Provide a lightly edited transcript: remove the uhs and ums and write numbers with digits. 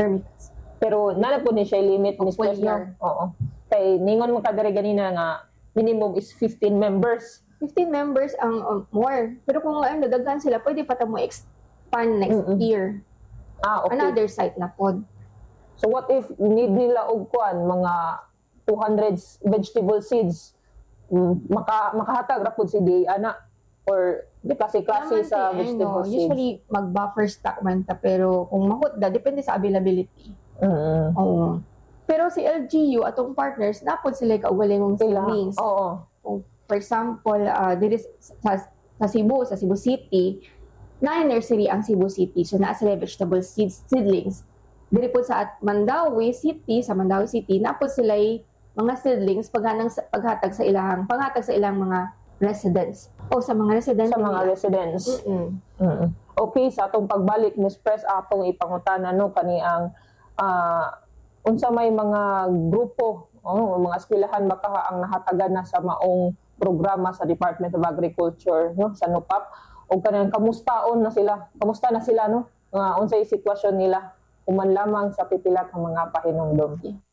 permits. Pero nala po ni siya limit, Miss Full Pres, year. no? Oo. Kay ningon mo kadiri ganina nga minimum is 15 members. 15 members ang more. Pero kung ano, daghan sila, pwede pa mo expand next year. Okay. Another site na pod. So what if need nila og kuan mga 200 vegetable seeds? Makahatag ra pud si di ana or di klase-klase sa vegetable seeds. Usually mag-buffer stock man ta, pero kung mahutda depende sa availability. Oo. Pero si LGU atong partners napod sila kaugalingong seedlings. Oo. For example, diri sa Cebu City, na nursery ang Cebu City. So, naa sila vegetable seedlings. Diri po sa Mandawi City, napod sila mga seedlings paghatag sa ilang mga residents. O sa mga residents. Sa mga residents. Okay, sa atong pagbalik, Miss Pres, atong ipangutana no kani ang unsa may mga grupo, mga eskwelahan baka ang nahatagan na sa maong programa sa Department of Agriculture, no, sa NUPAP, o kanang kamusta na sila no, unsay sitwasyon nila human lamang sa pipila ka mga pahinumdom.